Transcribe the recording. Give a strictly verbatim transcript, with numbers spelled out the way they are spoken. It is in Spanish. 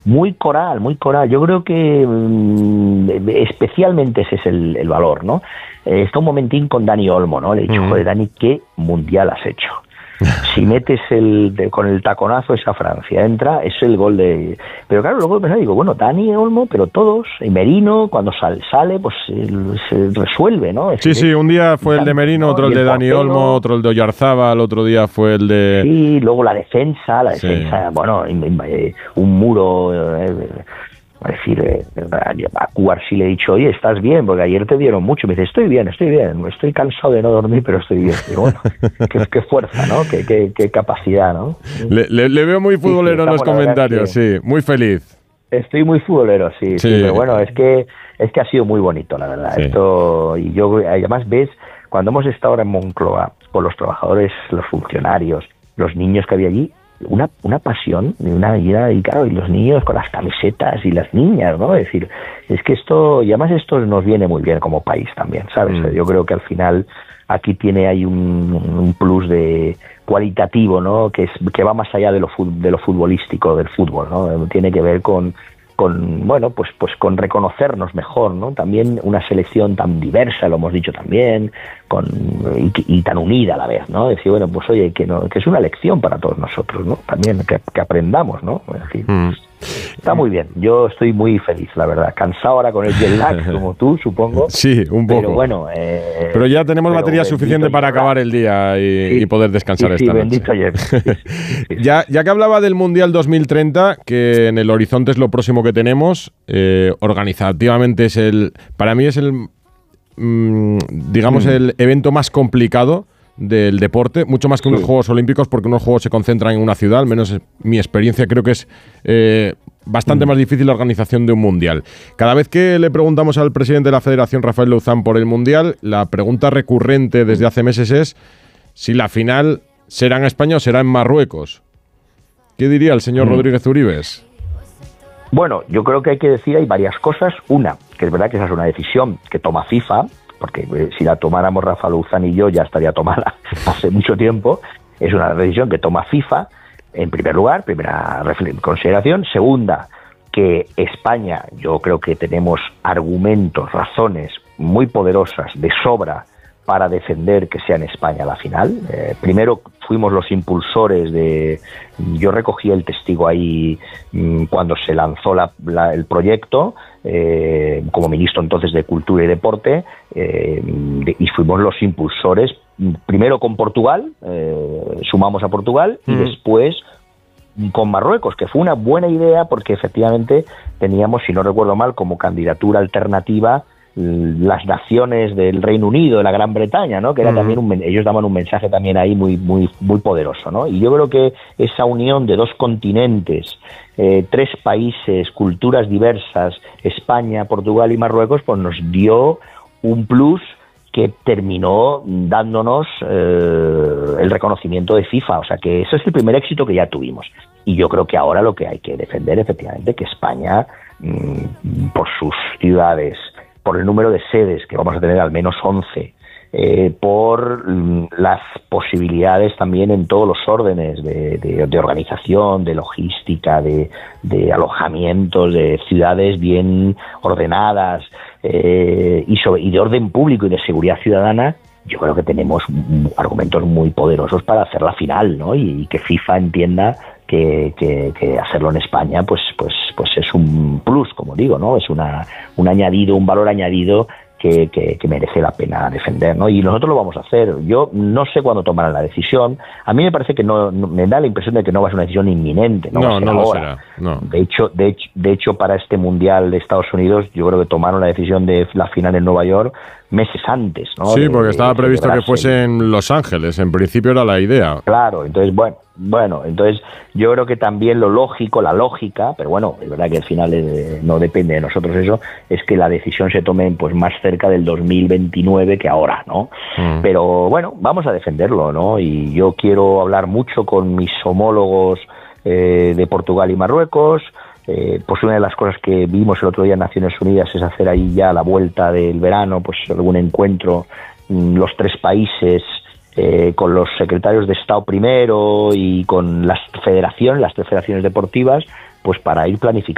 Muy coral, muy coral. Yo creo que mmm, especialmente ese es el, el valor, ¿no? Eh, está un momentín con Dani Olmo, ¿no? Le he dicho, mm. joder, Dani, ¿qué mundial has hecho? Si metes el de, con el taconazo esa Francia, entra, es el gol de... Pero claro, luego pensaba, digo, bueno, Dani Olmo, pero todos, y Merino, cuando sal, sale, pues se resuelve, ¿no? Es sí, sí, un día fue el de Merino, ¿no? Otro el de Dani portero, Olmo, otro el de Oyarzábal, otro día fue el de... Sí, luego la defensa, la defensa, sí. bueno, un muro... Eh, Es decir, eh, a Cubar sí le he dicho, oye, ¿estás bien? Porque ayer te dieron mucho. Me dice, estoy bien, estoy bien. Estoy cansado de no dormir, pero estoy bien. Y bueno, qué, qué fuerza, ¿no? Qué, qué, qué capacidad, ¿no? Le, le, le veo muy futbolero sí, sí, en los comentarios, que, sí. Muy feliz. Estoy muy futbolero, sí, sí. sí. Pero bueno, es que, es que ha sido muy bonito, la verdad. Sí. Esto, y yo, además, ves, cuando hemos estado ahora en Moncloa, con los trabajadores, los funcionarios, los niños que había allí, una una pasión, una vida, y claro, y los niños con las camisetas y las niñas, ¿no? Es decir, es que esto, y además esto nos viene muy bien como país también, ¿sabes? Mm. Yo creo que al final aquí tiene hay un, un plus de cualitativo, ¿no? Que es que va más allá de lo de lo futbolístico, del fútbol, ¿no? Tiene que ver con con bueno pues pues con reconocernos mejor, ¿no? También una selección tan diversa, lo hemos dicho también, con y, y tan unida a la vez, ¿no? Decir, bueno, pues oye, que no que es una lección para todos nosotros, ¿no? También que, que aprendamos, ¿no? Es decir, mm. está muy bien. Yo estoy muy feliz, la verdad. Cansado ahora con el jet lag, como tú, supongo. Sí, un poco. Pero bueno, eh, pero ya tenemos pero batería suficiente para acabar el día y, sí, y poder descansar sí, esta sí, noche. Bendito ayer. Sí, sí, sí. ya, ya que hablaba del Mundial dos mil treinta, que en el horizonte es lo próximo que tenemos, eh, organizativamente es el, para mí es el, mmm, digamos, mm. el evento más complicado del deporte, mucho más que unos sí. Juegos Olímpicos, porque unos Juegos se concentran en una ciudad, al menos mi experiencia creo que es eh, bastante mm. más difícil la organización de un Mundial. Cada vez que le preguntamos al presidente de la Federación, Rafael Louzán, por el Mundial, la pregunta recurrente desde hace meses es si la final será en España o será en Marruecos. ¿Qué diría el señor mm. Rodríguez Uribes? Bueno, yo creo que hay que decir, hay varias cosas. Una, que es verdad que esa es una decisión que toma FIFA, porque eh, si la tomáramos Rafa Louzán y yo ya estaría tomada hace mucho tiempo. Es una decisión que toma FIFA, en primer lugar, primera consideración. Segunda, que España, yo creo que tenemos argumentos, razones muy poderosas de sobra para defender que sea en España la final. Eh, primero fuimos los impulsores de... Yo recogí el testigo ahí mmm, cuando se lanzó la, la, el proyecto, eh, como ministro entonces de Cultura y Deporte, eh, de, y fuimos los impulsores, primero con Portugal, eh, sumamos a Portugal, mm. y después con Marruecos, que fue una buena idea porque efectivamente teníamos, si no recuerdo mal, como candidatura alternativa las naciones del Reino Unido, de la Gran Bretaña, ¿no? Que era uh-huh. también un, ellos daban un mensaje también ahí muy muy muy poderoso, ¿no? Y yo creo que esa unión de dos continentes, eh, tres países, culturas diversas, España, Portugal y Marruecos, pues nos dio un plus que terminó dándonos eh, el reconocimiento de FIFA. O sea que ese es el primer éxito que ya tuvimos. Y yo creo que ahora lo que hay que defender, efectivamente, que España, mmm, por sus ciudades, por el número de sedes, que vamos a tener al menos once, eh, por mm, las posibilidades también en todos los órdenes de, de, de organización, de logística, de, de alojamientos, de ciudades bien ordenadas, eh, y, sobre, y de orden público y de seguridad ciudadana. Yo creo que tenemos argumentos muy poderosos para hacer la final, ¿no? Y, y que FIFA entienda que, que, que hacerlo en España pues pues pues es un plus, como digo, ¿no? Es una un añadido, un valor añadido que, que, que merece la pena defender, ¿no? Y nosotros lo vamos a hacer. Yo no sé cuándo tomarán la decisión. A mí me parece que no, no me da la impresión de que no va a ser una decisión inminente, no, no va a ser no ahora. Lo será. No. De hecho, de hecho, de hecho para este Mundial de Estados Unidos, yo creo que tomaron la decisión de la final en Nueva York meses antes, ¿no? Sí, de, porque estaba de previsto que fuese en Los Ángeles, en principio era la idea. Claro, entonces, bueno, bueno, entonces yo creo que también lo lógico, la lógica, pero bueno, es verdad que al final eh, no depende de nosotros eso, es que la decisión se tome pues más cerca del dos mil veintinueve que ahora, ¿no? Mm. Pero bueno, vamos a defenderlo, ¿no? Y yo quiero hablar mucho con mis homólogos eh, de Portugal y Marruecos. Eh, pues una de las cosas que vimos el otro día en Naciones Unidas es hacer ahí ya la vuelta del verano, pues algún encuentro, mmm, los tres países, eh, con los secretarios de Estado primero y con las federaciones, las tres federaciones deportivas, pues para ir planificando